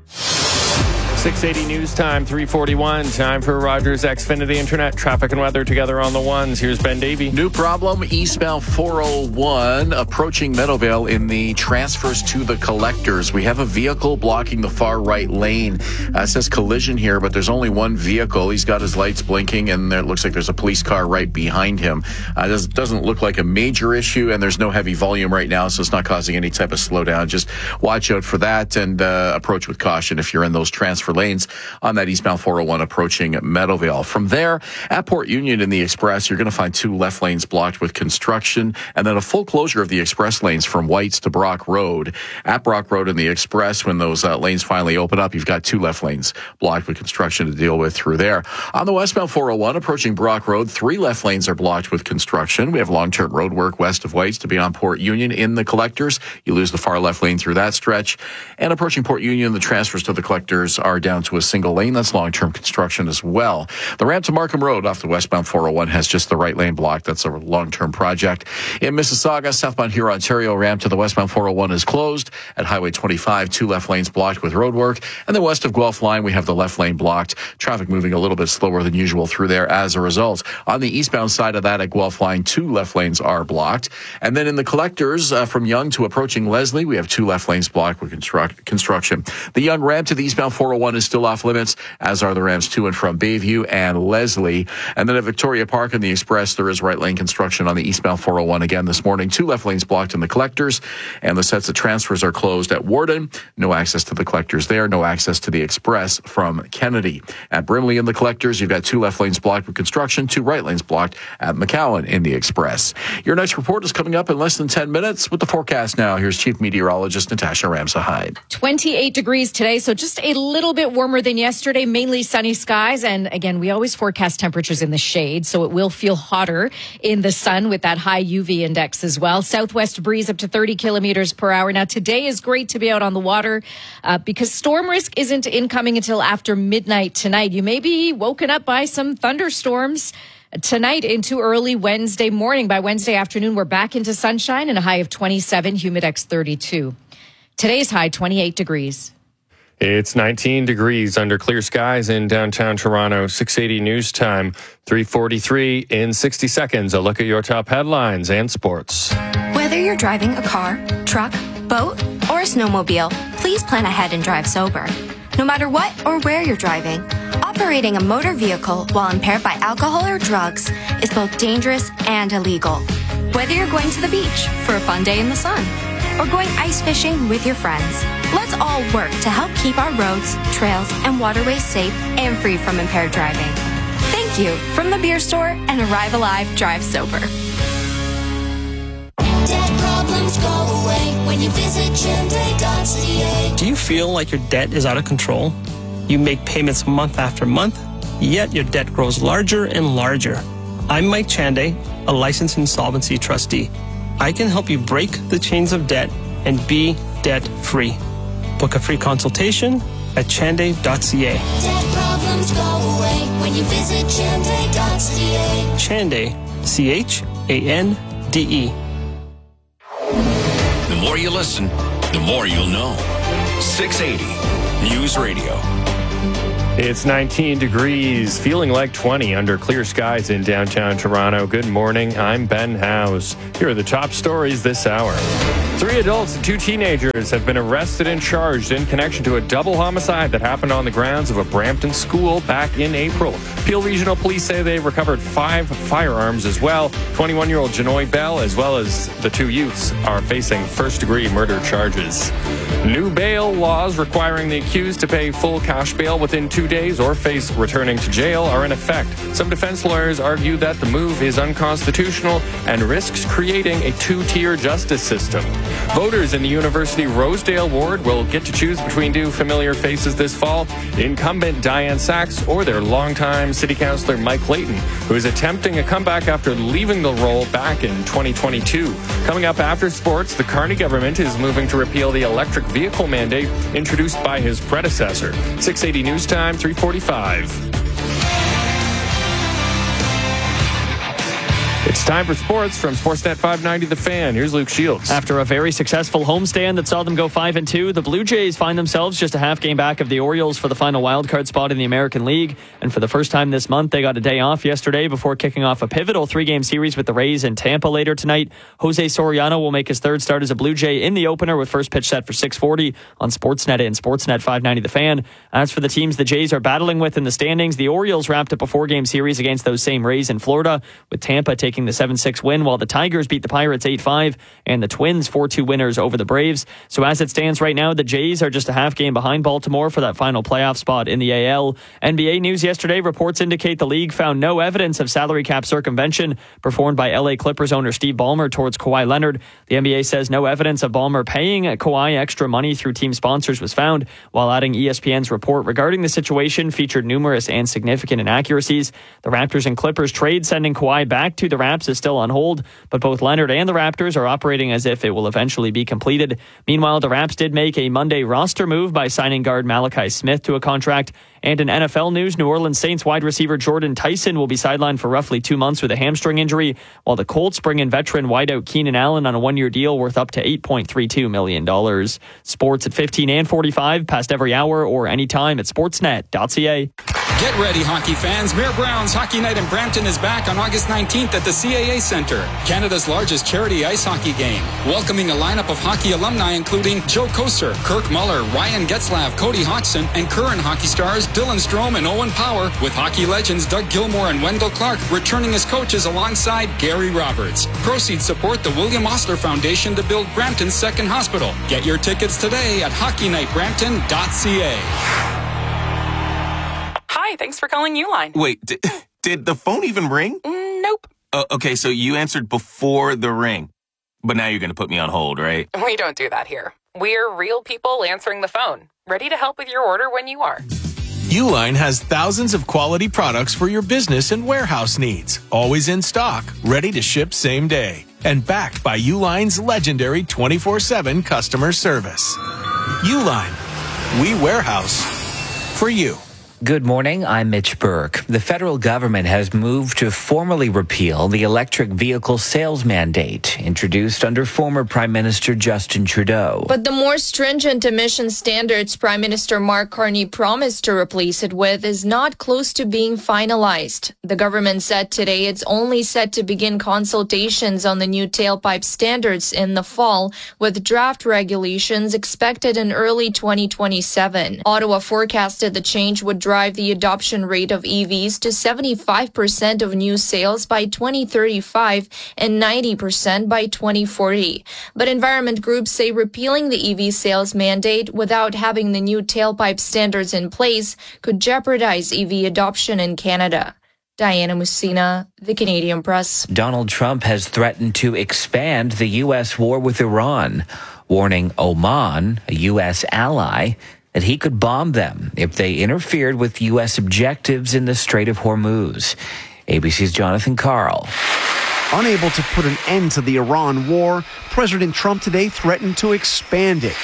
680 News Time, 3:41. Time for Rogers Xfinity Internet. Traffic and weather together on the ones. Here's Ben Davey. New problem, eastbound 401 approaching Meadowvale in the transfers to the collectors. We have a vehicle blocking the far right lane. It says collision here, but there's only one vehicle. He's got his lights blinking, and it looks like there's a police car right behind him. It doesn't look like a major issue, and there's no heavy volume right now, so it's not causing any type of slowdown. Just watch out for that and approach with caution if you're in those transfer lanes on that eastbound 401 approaching Meadowvale. From there, at Port Union in the Express, you're going to find 2 left lanes blocked with construction, and then a full closure of the express lanes from Whites to Brock Road. At Brock Road in the Express, when those lanes finally open up, you've got 2 left lanes blocked with construction to deal with through there. On the westbound 401 approaching Brock Road, 3 left lanes are blocked with construction. We have long-term road work west of Whites to be on Port Union in the collectors. You lose the far left lane through that stretch. And approaching Port Union, the transfers to the collectors are down to a single lane. That's long-term construction as well. The ramp to Markham Road off the westbound 401 has just the right lane blocked. That's a long-term project. In Mississauga, southbound Huron, Ontario, ramp to the westbound 401 is closed. At Highway 25, 2 left lanes blocked with road work. And then west of Guelph line, we have the left lane blocked. Traffic moving a little bit slower than usual through there as a result. On the eastbound side of that at Guelph line, 2 left lanes are blocked. And then in the collectors from Yonge to approaching Leslie, we have 2 left lanes blocked with construction. The Yonge ramp to the eastbound 401 is still off limits, as are the ramps to and from Bayview and Leslie. And then at Victoria Park in the Express, there is right lane construction on the eastbound 401 again this morning. 2 left lanes blocked in the collectors, and the sets of transfers are closed at Warden. No access to the collectors there. No access to the Express from Kennedy. At Brimley in the collectors, you've got 2 left lanes blocked with construction, 2 right lanes blocked at McCowan in the Express. Your next report is coming up in less than 10 minutes with the forecast now. Here's Chief Meteorologist Natasha Ramsahide. 28 degrees today, so just a little bit warmer than yesterday, mainly sunny skies. And again, we always forecast temperatures in the shade, so it will feel hotter in the sun with that high UV index as well. Southwest breeze up to 30 kilometers per hour. Now, today is great to be out on the water because storm risk isn't incoming until after midnight tonight. You may be woken up by some thunderstorms tonight into early Wednesday morning. By Wednesday afternoon, we're back into sunshine and a high of 27, humidex 32. Today's high, 28 degrees. It's 19 degrees under clear skies in downtown Toronto. 680 News Time, 3:43 in 60 seconds. A look at your top headlines and sports. Whether you're driving a car, truck, boat, or a snowmobile, please plan ahead and drive sober. No matter what or where you're driving, operating a motor vehicle while impaired by alcohol or drugs is both dangerous and illegal. Whether you're going to the beach for a fun day in the sun or going ice fishing with your friends, let's all work to help keep our roads, trails, and waterways safe and free from impaired driving. Thank you from the Beer Store and Arrive Alive Drive Sober. Chande.ca. Do you feel like your debt is out of control? You make payments month after month, yet your debt grows larger and larger. I'm Mike Chande, a licensed insolvency trustee. I can help you break the chains of debt and be debt-free. Book a free consultation at chande.ca. Debt problems go away when you visit chande.ca. Chande, C-H-A-N-D-E. The more you listen, the more you'll know. 680 News Radio. It's 19 degrees, feeling like 20 under clear skies in downtown Toronto. Good morning, I'm Ben Howes. Here are the top stories this hour. 3 adults and 2 teenagers have been arrested and charged in connection to a double homicide that happened on the grounds of a Brampton school back in April. Peel Regional Police say they recovered 5 firearms as well. 21-year-old Janoy Bell, as well as the 2 youths, are facing first-degree murder charges. New bail laws requiring the accused to pay full cash bail within 2 days or face returning to jail are in effect. Some defense lawyers argue that the move is unconstitutional and risks creating a 2-tier justice system. Voters in the University Rosedale ward will get to choose between 2 familiar faces this fall, incumbent Diane Sachs or their longtime city councillor Mike Layton, who is attempting a comeback after leaving the role back in 2022. Coming up after sports, the Carney government is moving to repeal the electric vehicle mandate introduced by his predecessor. 680 News Time, 3:45. It's time for sports from Sportsnet 590 The Fan. Here's Luke Shields. After a very successful homestand that saw them go 5-2, the Blue Jays find themselves just a half game back of the Orioles for the final wildcard spot in the American League. And for the first time this month, they got a day off yesterday before kicking off a pivotal 3-game series with the Rays in Tampa later tonight. Jose Soriano will make his 3rd start as a Blue Jay in the opener with first pitch set for 6:40 on Sportsnet and Sportsnet 590 The Fan. As for the teams the Jays are battling with in the standings, the Orioles wrapped up a 4-game series against those same Rays in Florida, with Tampa taking the 7-6 win, while the Tigers beat the Pirates 8-5 and the Twins 4-2 winners over the Braves. So as it stands right now, the Jays are just a half game behind Baltimore for that final playoff spot in the AL. NBA news yesterday, reports indicate the league found no evidence of salary cap circumvention performed by LA Clippers owner Steve Ballmer towards Kawhi Leonard. The NBA says no evidence of Ballmer paying Kawhi extra money through team sponsors was found, while adding ESPN's report regarding the situation featured numerous and significant inaccuracies. The Raptors and Clippers trade sending Kawhi back to the Raps is still on hold, but both Leonard and the Raptors are operating as if it will eventually be completed. Meanwhile, the Raps did make a Monday roster move by signing guard Malachi Smith to a contract. And in NFL news, New Orleans Saints wide receiver Jordan Tyson will be sidelined for roughly 2 months with a hamstring injury, while the Colts bring in veteran wideout Keenan Allen on a 1-year deal worth up to $8.32 million. Sports at 15 and 45, past every hour or anytime at sportsnet.ca. Get ready, hockey fans. Mayor Brown's Hockey Night in Brampton is back on August 19th at the CAA Centre, Canada's largest charity ice hockey game. Welcoming a lineup of hockey alumni including Joe Koser, Kirk Muller, Ryan Getzlav, Cody Hodgson, and current hockey stars Dylan Strome and Owen Power, with hockey legends Doug Gilmore and Wendell Clark returning as coaches alongside Gary Roberts. Proceeds support the William Osler Foundation to build Brampton's second hospital. Get your tickets today at hockeynightbrampton.ca. Hi, thanks for calling Uline. Wait, did the phone even ring? Nope. Okay, so you answered before the ring. But now you're going to put me on hold, right? We don't do that here. We're real people answering the phone, ready to help with your order when you are. Uline has thousands of quality products for your business and warehouse needs. Always in stock, ready to ship same day. And backed by Uline's legendary 24/7 customer service. Uline, we warehouse for you. Good morning, I'm Mitch Burke. The federal government has moved to formally repeal the electric vehicle sales mandate introduced under former Prime Minister Justin Trudeau. But the more stringent emission standards Prime Minister Mark Carney promised to replace it with is not close to being finalized. The government said today it's only set to begin consultations on the new tailpipe standards in the fall, with draft regulations expected in early 2027. Ottawa forecasted the change would drive the adoption rate of EVs to 75% of new sales by 2035 and 90% by 2040. But environment groups say repealing the EV sales mandate without having the new tailpipe standards in place could jeopardize EV adoption in Canada. Diana Musina, The Canadian Press. Donald Trump has threatened to expand the U.S. war with Iran. warning Oman, a U.S. ally, that he could bomb them if they interfered with U.S. objectives in the Strait of Hormuz. ABC's Jonathan Karl. Unable to put an end to the Iran war, President Trump today threatened to expand it,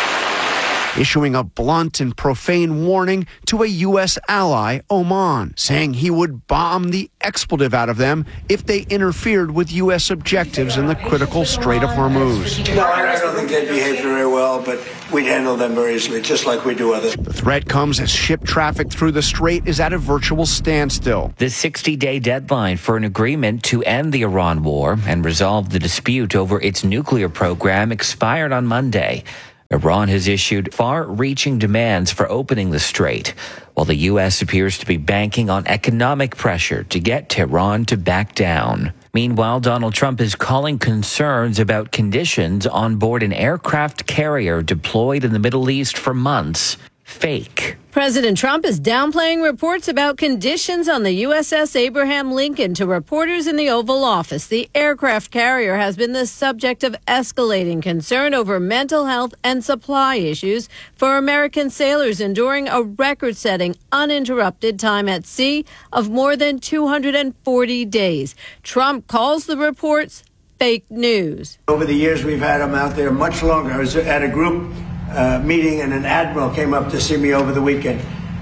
issuing a blunt and profane warning to a U.S. ally, Oman, saying he would bomb the expletive out of them if they interfered with U.S. objectives in the critical Strait of Hormuz. No, I don't think they'd behave very well, but we'd handle them very easily, just like we do others. The threat comes as ship traffic through the strait is at a virtual standstill. The 60-day deadline for an agreement to end the Iran war and resolve the dispute over its nuclear program expired on Monday. Iran has issued far-reaching demands for opening the strait, while the U.S. appears to be banking on economic pressure to get Tehran to back down. Meanwhile, Donald Trump is calling concerns about conditions on board an aircraft carrier deployed in the Middle East for months fake. President Trump is downplaying reports about conditions on the USS Abraham Lincoln to reporters in the Oval Office. The aircraft carrier has been the subject of escalating concern over mental health and supply issues for American sailors enduring a record-setting uninterrupted time at sea of more than 240 days. Trump calls the reports fake news. Over the years, we've had them out there much longer. I was at a group meeting, and an admiral came up to see me over the weekend,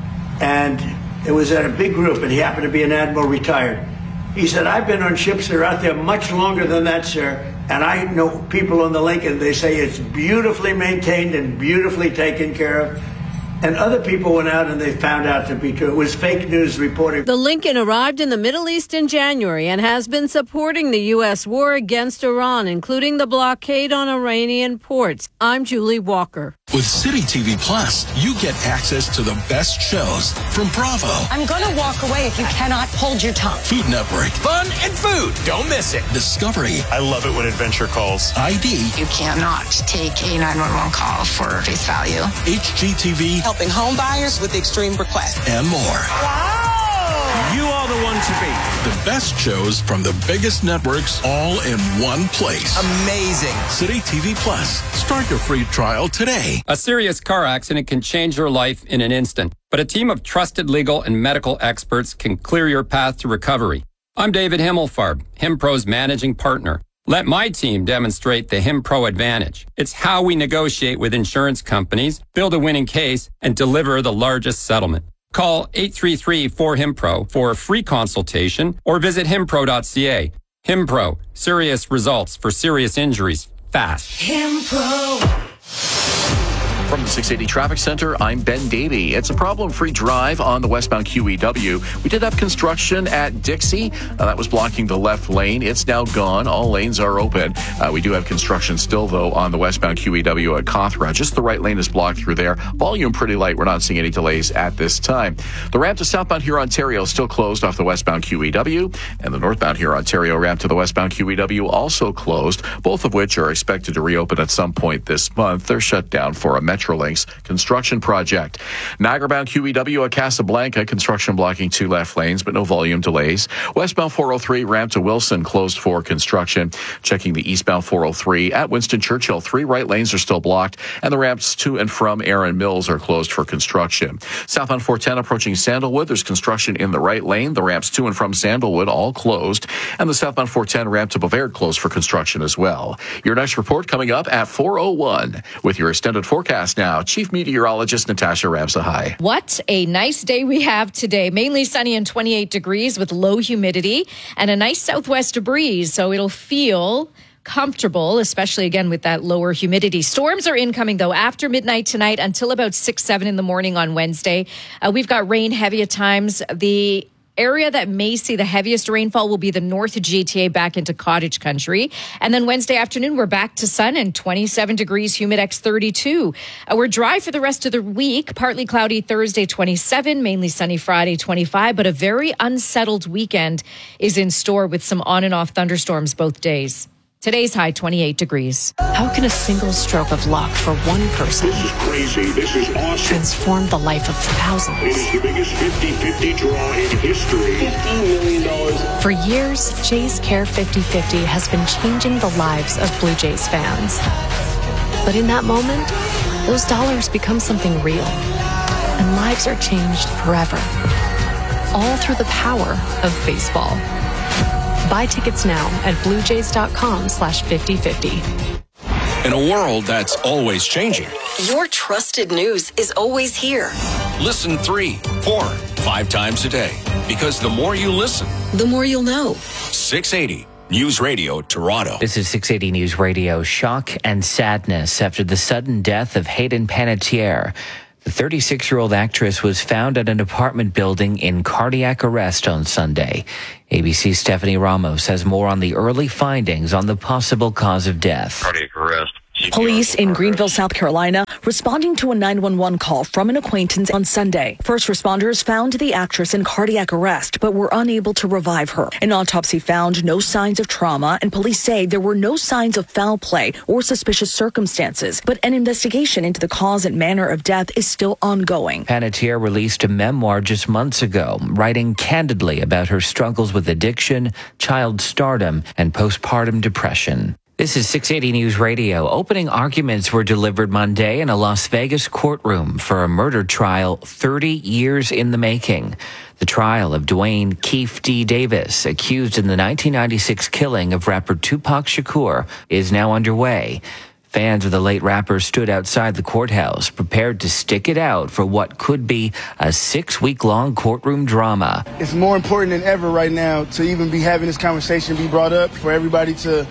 and it was at a big group, and he happened to be an admiral retired. He said, I've been on ships that are out there much longer than that, sir, and I know people on the Lincoln, they say it's beautifully maintained and beautifully taken care of. And other people went out and they found out to be true. It was fake news reporting. The Lincoln arrived in the Middle East in January and has been supporting the U.S. war against Iran, including the blockade on Iranian ports. I'm Julie Walker. With City TV Plus, you get access to the best shows from Bravo. I'm going to walk away if you cannot hold your tongue. Food Network. Fun and food. Don't miss it. Discovery. I love it when adventure calls. ID. You cannot take a 911 call for face value. HGTV. Helping home buyers with extreme requests. And more. Wow! You are the one to beat. The best shows from the biggest networks all in one place. Amazing. City TV Plus. Start your free trial today. A serious car accident can change your life in an instant, but a team of trusted legal and medical experts can clear your path to recovery. I'm David Himmelfarb, HimPro's managing partner. Let my team demonstrate the HimPro advantage. It's how we negotiate with insurance companies, build a winning case, and deliver the largest settlement. Call 833-4HIMPRO for a free consultation or visit himpro.ca. HimPro, serious results for serious injuries fast. HimPro. From the 680 Traffic Center, I'm Ben Davey. It's a problem-free drive on the westbound QEW. We did have construction at Dixie. That was blocking the left lane. It's now gone. All lanes are open. We do have construction still, though, on the westbound QEW at Cawthra. Just the right lane is blocked through there. Volume pretty light. We're not seeing any delays at this time. The ramp to southbound Huron, Ontario is still closed off the westbound QEW. And the northbound Huron, Ontario ramp to the westbound QEW also closed, both of which are expected to reopen at some point this month. They're shut down for a Metrolinx construction project. Niagara-bound QEW at Casablanca, construction blocking two left lanes, but no volume delays. Westbound 403 ramp to Wilson closed for construction. Checking the eastbound 403 at Winston Churchill, three right lanes are still blocked, and the ramps to and from Erin Mills are closed for construction. Southbound 410 approaching Sandalwood, there's construction in the right lane. The ramps to and from Sandalwood all closed, and the southbound 410 ramp to Bavard closed for construction as well. Your next report coming up at 4:01 with your extended forecast now. Chief Meteorologist Natasha Ramsahai. What a nice day we have today. Mainly sunny and 28 degrees with low humidity and a nice southwest breeze. So it'll feel comfortable, especially again with that lower humidity. Storms are incoming though after midnight tonight until about 6-7 in the morning on Wednesday. We've got rain heavy at times. The area that may see the heaviest rainfall will be the North GTA back into cottage country. And then Wednesday afternoon, we're back to sun and 27 degrees, humid X 32. We're dry for the rest of the week. Partly cloudy Thursday, 27, mainly sunny Friday, 25. But a very unsettled weekend is in store with some on and off thunderstorms both days. Today's high, 28 degrees. How can a single stroke of luck for one person This is crazy. This is awesome. transform the life of thousands? It is the biggest 50-50 draw in history. $50 million. For years, Jays Care 50-50 has been changing the lives of Blue Jays fans. But in that moment, those dollars become something real, and lives are changed forever. All through the power of baseball. Buy tickets now at bluejays.com/5050. In a world that's always changing, your trusted news is always here. listen 3, 4, 5 times a day. Because the more you listen, the more you'll know. 680 News Radio Toronto. This is 680 News Radio. Shock and sadness after the sudden death of Hayden Panettiere. The 36-year-old actress was found at an apartment building in cardiac arrest on Sunday. ABC's Stephanie Ramos has more on the early findings on the possible cause of death. Cardiac arrest. Police in Greenville, South Carolina, responding to a 911 call from an acquaintance on Sunday. First responders found the actress in cardiac arrest, but were unable to revive her. An autopsy found no signs of trauma, and police say there were no signs of foul play or suspicious circumstances. But an investigation into the cause and manner of death is still ongoing. Panettiere released a memoir just months ago, writing candidly about her struggles with addiction, child stardom, and postpartum depression. This is 680 News Radio. Opening arguments were delivered Monday in a Las Vegas courtroom for a murder trial 30 years in the making. The trial of Dwayne Keefe D. Davis, accused in the 1996 killing of rapper Tupac Shakur, is now underway. Fans of the late rapper stood outside the courthouse, prepared to stick it out for what could be a 6-week-long courtroom drama. It's more important than ever right now to even be having this conversation be brought up, for everybody to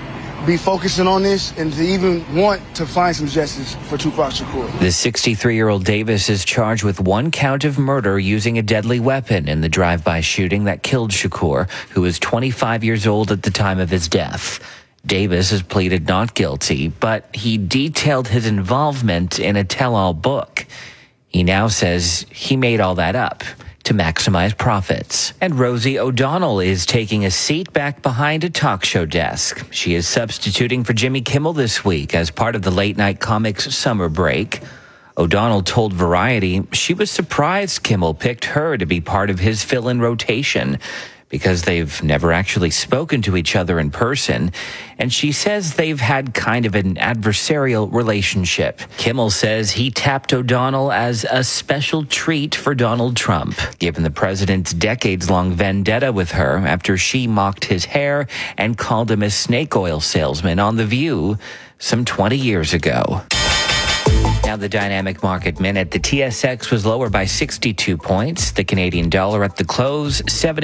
be focusing on this and to even want to find some justice for Tupac Shakur. The 63-year-old Davis is charged with 1 count of murder using a deadly weapon in the drive-by shooting that killed Shakur, who was 25 years old at the time of his death. Davis has pleaded not guilty, but he detailed his involvement in a tell-all book. He now says he made all that up to maximize profits. And Rosie O'Donnell is taking a seat back behind a talk show desk. She is substituting for Jimmy Kimmel this week as part of the Late Night Comics summer break. O'Donnell told Variety she was surprised Kimmel picked her to be part of his fill-in rotation, because they've never actually spoken to each other in person, and she says they've had kind of an adversarial relationship. Kimmel says he tapped O'Donnell as a special treat for Donald Trump, given the president's decades-long vendetta with her after she mocked his hair and called him a snake oil salesman on The View some 20 years ago. Now the dynamic market minute. The TSX was lower by 62 points. The Canadian dollar at the close,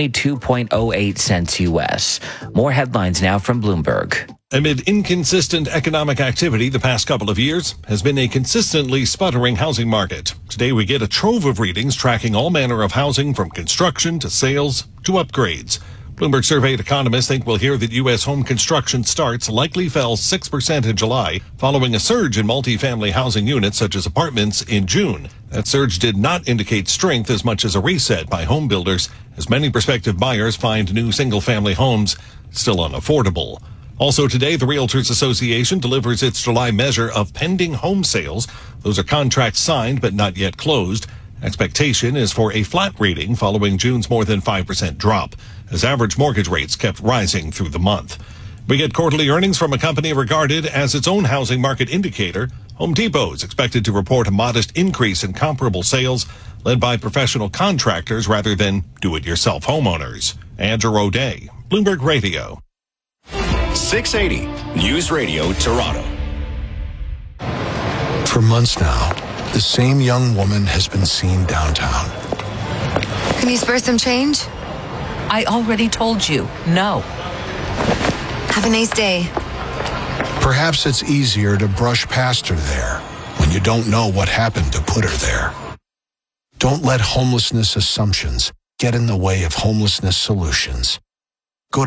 72.08 cents U.S. More headlines now from Bloomberg. Amid inconsistent economic activity the past couple of years, has been a consistently sputtering housing market. Today we get a trove of readings tracking all manner of housing, from construction to sales to upgrades. Bloomberg surveyed economists think we'll hear that U.S. home construction starts likely fell 6% in July, following a surge in multifamily housing units such as apartments in June. That surge did not indicate strength as much as a reset by home builders, as many prospective buyers find new single-family homes still unaffordable. Also today, the Realtors Association delivers its July measure of pending home sales. Those are contracts signed but not yet closed. Expectation is for a flat reading following June's more than 5% drop, as average mortgage rates kept rising through the month. We get quarterly earnings from a company regarded as its own housing market indicator. Home Depot is expected to report a modest increase in comparable sales, led by professional contractors rather than do-it-yourself homeowners. Andrew O'Day, Bloomberg Radio. 680 News Radio Toronto. For months now, the same young woman has been seen downtown. Can you spare some change? I already told you, no. Have a nice day. Perhaps it's easier to brush past her there when you don't know what happened to put her there. Don't let homelessness assumptions get in the way of homelessness solutions. Go to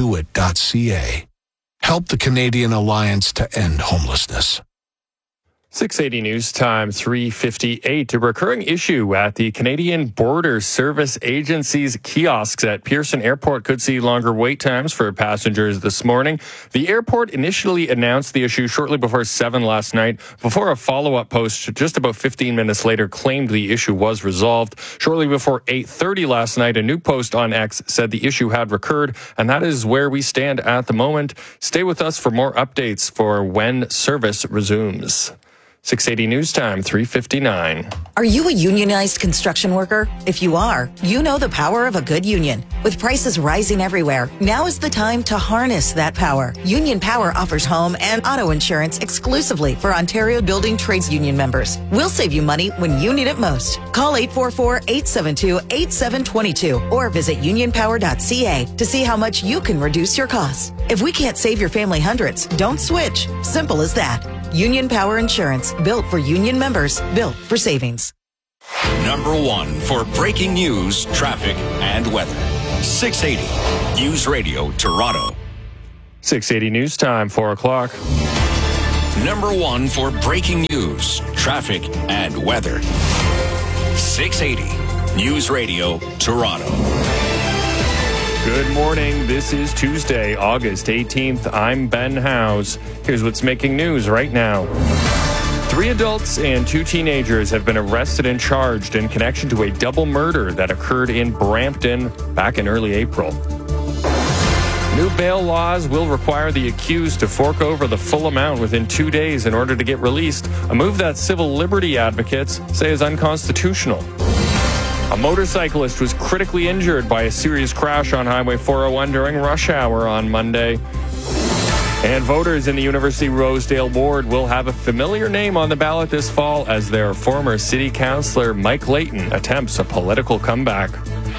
CanadaCanDoIt.ca. Help the Canadian Alliance to End Homelessness. 680 News Time, 3:58. A recurring issue at the Canadian Border Service Agency's kiosks at Pearson Airport could see longer wait times for passengers this morning. The airport initially announced the issue shortly before 7 last night, before a follow-up post just about 15 minutes later claimed the issue was resolved. Shortly before 8:30 last night, a new post on X said the issue had recurred, and that is where we stand at the moment. Stay with us for more updates for when service resumes. 680 News Time, 3:59. Are you a unionized construction worker? If you are, you know the power of a good union. With prices rising everywhere, now is the time to harness that power. Union Power offers home and auto insurance exclusively for Ontario Building Trades Union members. We'll save you money when you need it most. Call 844-872-8722 or visit unionpower.ca to see how much you can reduce your costs. If we can't save your family hundreds, don't switch. Simple as that. Union Power Insurance, built for union members, built for savings. Number one for breaking news, traffic, and weather. 680 News Radio Toronto. 680 News Time, 4 o'clock. Number one for breaking news, traffic, and weather. 680 News Radio Toronto. Good morning. This is Tuesday, August 18th. I'm Ben Howes. Here's what's making news right now. 3 adults and 2 teenagers have been arrested and charged in connection to a double murder that occurred in Brampton back in early April. New bail laws will require the accused to fork over the full amount within 2 days in order to get released, a move that civil liberty advocates say is unconstitutional. A motorcyclist was critically injured by a serious crash on Highway 401 during rush hour on Monday. And voters in the University Rosedale ward will have a familiar name on the ballot this fall as their former city councillor Mike Layton attempts a political comeback.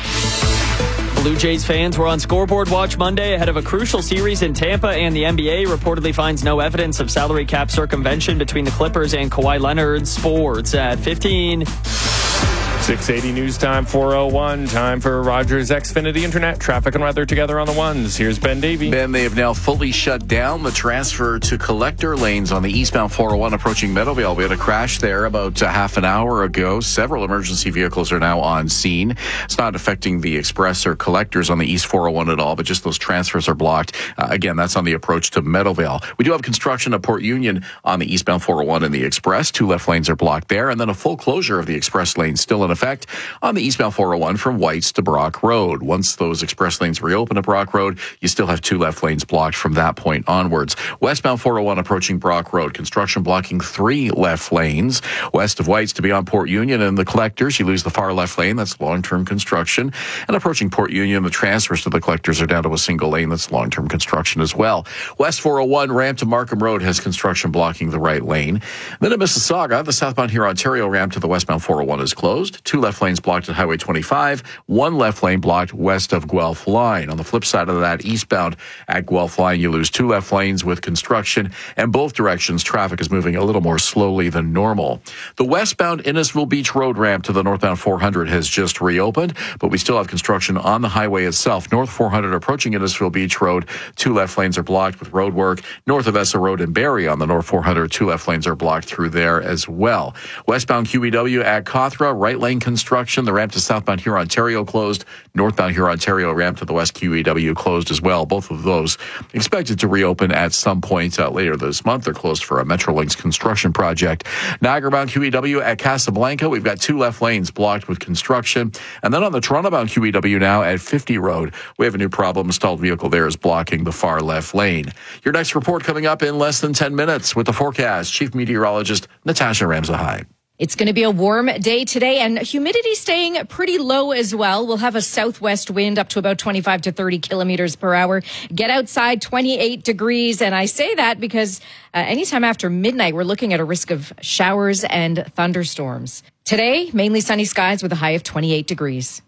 Blue Jays fans were on scoreboard watch Monday ahead of a crucial series in Tampa, and the NBA reportedly finds no evidence of salary cap circumvention between the Clippers and Kawhi Leonard. Sports at 15. 680 News Time, 4:01. Time for Rogers Xfinity Internet. Traffic and weather together on the ones. Here's Ben Davey. Ben, they have now fully shut down the transfer to collector lanes on the eastbound 401 approaching Meadowvale. We had a crash there about half an hour ago. Several emergency vehicles are now on scene. It's not affecting the express or collectors on the east 401 at all, but just those transfers are blocked. Again, that's on the approach to Meadowvale. We do have construction at Port Union on the eastbound 401 and the express. 2 left lanes are blocked there, and then a full closure of the express lane still in effect on the eastbound 401 from Whites to Brock Road. Once those express lanes reopen at Brock Road, you still have 2 left lanes blocked from that point onwards. Westbound 401 approaching Brock Road, construction blocking 3 left lanes. West of Whites to beyond Port Union and the collectors, you lose the far left lane. That's long-term construction. And approaching Port Union, the transfers to the collectors are down to a single lane. That's long-term construction as well. West 401 ramp to Markham Road has construction blocking the right lane. Then at Mississauga, the southbound here Ontario ramp to the westbound 401 is closed. 2 left lanes blocked at Highway 25, 1 left lane blocked west of Guelph Line. On the flip side of that, eastbound at Guelph Line, you lose 2 left lanes with construction, and both directions traffic is moving a little more slowly than normal. The westbound Innisfil Beach Road ramp to the northbound 400 has just reopened, but we still have construction on the highway itself. North 400 approaching Innisfil Beach Road, 2 left lanes are blocked with road work. North of Essa Road in Barrie on the North 400, 2 left lanes are blocked through there as well. Westbound QEW at Cawthra, right lane construction. The ramp to southbound Huron, Ontario closed. Northbound Huron, Ontario ramp to the west QEW closed as well. Both of those expected to reopen at some point later this month. They're closed for a Metrolinx construction project. Niagara-bound QEW at Casablanca, we've got 2 left lanes blocked with construction. And then on the Toronto-bound QEW now at 50 Road, we have a new problem. A stalled vehicle there is blocking the far left lane. Your next report coming up in less than 10 minutes with the forecast. Chief Meteorologist Natasha Ramzahai. It's going to be a warm day today, and humidity staying pretty low as well. We'll have a southwest wind up to about 25 to 30 kilometers per hour. Get outside, 28 degrees. And I say that because anytime after midnight, we're looking at a risk of showers and thunderstorms. Today, mainly sunny skies with a high of 28 degrees.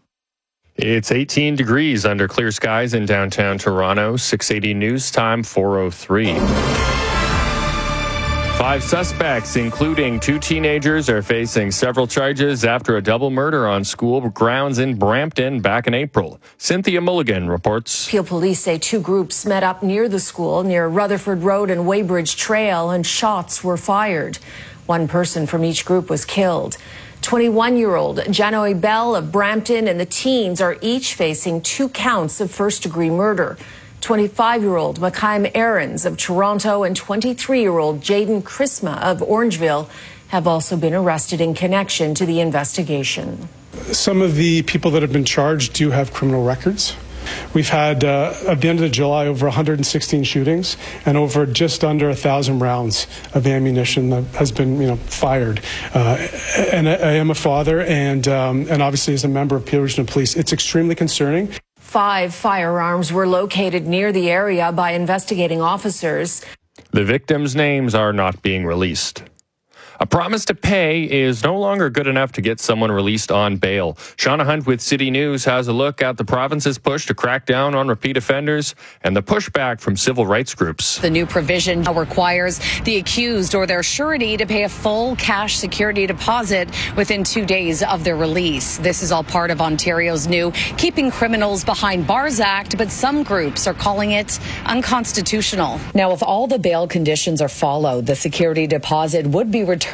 It's 18 degrees under clear skies in downtown Toronto. 680 News Time, 4:03. 5 suspects, including 2 teenagers, are facing several charges after a double murder on school grounds in Brampton back in April. Cynthia Mulligan reports. Peel police say 2 groups met up near the school, near Rutherford Road and Weybridge Trail, and shots were fired. One person from each group was killed. 21-year-old Janoe Bell of Brampton and the teens are each facing 2 counts of first-degree murder. 25-year-old Makhaim Aarons of Toronto and 23-year-old Jaden Chrisma of Orangeville have also been arrested in connection to the investigation. Some of the people that have been charged do have criminal records. We've had, at the end of July, over 116 shootings and over just under 1,000 rounds of ammunition that has been, fired. And I am a father, and obviously as a member of Peel Regional Police, it's extremely concerning. 5 firearms were located near the area by investigating officers. The victims' names are not being released. A promise to pay is no longer good enough to get someone released on bail. Shauna Hunt with City News has a look at the province's push to crack down on repeat offenders and the pushback from civil rights groups. The new provision now requires the accused or their surety to pay a full cash security deposit within 2 days of their release. This is all part of Ontario's new Keeping Criminals Behind Bars Act, but some groups are calling it unconstitutional. Now, if all the bail conditions are followed, the security deposit would be returned